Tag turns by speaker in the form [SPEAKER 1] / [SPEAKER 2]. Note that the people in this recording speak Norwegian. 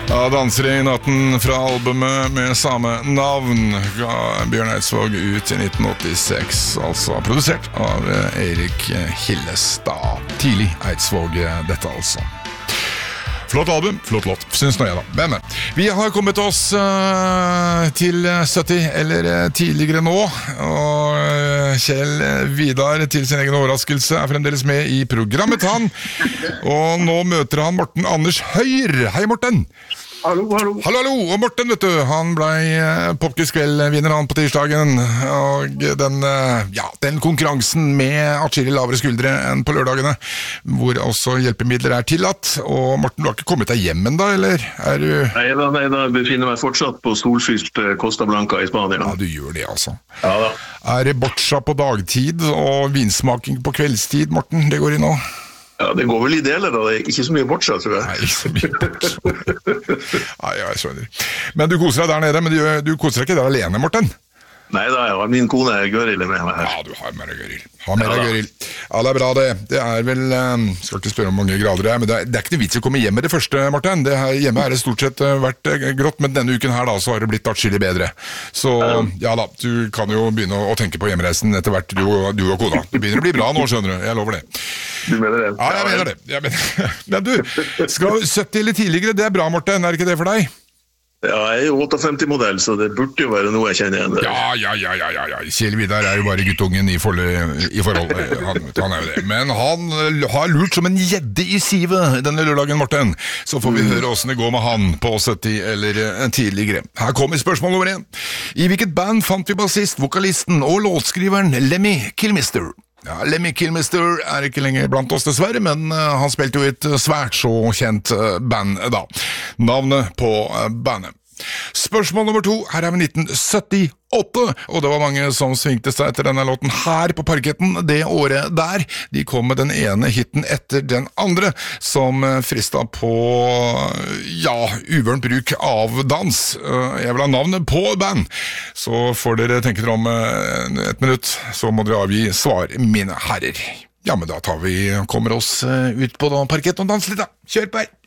[SPEAKER 1] Ja, danser i natten fra albumet med samme navn ga Bjørn Eidsvåg ut i 1986, altså produsert av Erik Hillestad. Tidlig Eidsvåg dette altså. Flott album, flott låt, synes nå jeg da. Men vi har kommet oss til 70, eller tidligere nå, og Kjell Vidar til sin egen overraskelse er fremdeles med i programmet han, og nå møter han Morten Anders Høyr. Hei Morten!
[SPEAKER 2] Hallo.
[SPEAKER 1] Og Morten, vet du, han ble Popquiz-kveld-vinner han på tirsdagen, og den konkurransen med atskillig lavere skuldre enn på lørdagene, hvor også hjelpemidler er tillatt. Og Morten, du har ikke kommet deg hjem enda, eller er du...
[SPEAKER 2] Nei, jeg befinner meg fortsatt på solfylt Costa Blanca i Spania.
[SPEAKER 1] Ja, du gjør det altså.
[SPEAKER 2] Ja da.
[SPEAKER 1] Er det boccia på dagtid og vinsmaking på kveldstid, Morten, det går i nå?
[SPEAKER 2] Ja, det går vel i deler da, det er ikke så mye boccia, tror jeg.
[SPEAKER 1] Nei, ikke så mye boccia. Nei, jeg skjønner. Men du koser deg der nede, men du koser deg ikke der alene, Morten?
[SPEAKER 2] Nei da, jeg har min kone Gøril med meg her.
[SPEAKER 1] Ja, du har mer Gøril. Ja, det er bra det. Det er vel, skal ikke spørre om mange grader det er, men det er ikke noe vits å komme hjem med det første, Morten. Det her hjemme er det stort sett vært grått, men denne uken her da, så har det blitt atskillig bedre. Så ja da, du kan jo begynne å tenke på hjemreisen etter hvert, du og kona. Det begynner å bli bra nå, skjønner du. Jeg lover det.
[SPEAKER 2] Du mener det?
[SPEAKER 1] Ja, jeg mener det. Men du, skal 70 eller tidligere, det er bra, Morten, er det ikke det for deg?
[SPEAKER 2] Ja, jeg er jo 58-modell, så det burde jo være noe jeg kjenner igjen.
[SPEAKER 1] Ja. Kjell Vidar er jo bare guttungen i forhold. Han er jo det. Men han har lurt som en gjedde i sivet denne lørdagen, Morten. Så får vi høre hvordan det går med han på 70 eller tidligere. Her kommer spørsmål nummer 1. I hvilket band fant vi bassist, vokalisten og låtskriveren Lemmy Kilmister? Ja, Lemmy Kilmister er ikke lenger blant oss dessverre, men han spilte jo et svært så kjent band da. Navnet på bandet. Spørsmål nummer 2, her er vi 1978, og det var mange som svingte seg etter denne låten her på parketten det året der. De kom med den ene hitten etter den andre, som fristet på, uvørent bruk av dans. Jeg vil ha navnet på band, så får dere tenke dere om et minutt, så må dere avgi svar, mine herrer. Ja, men da kommer oss ut på parketten og danser litt da. Kjør på her!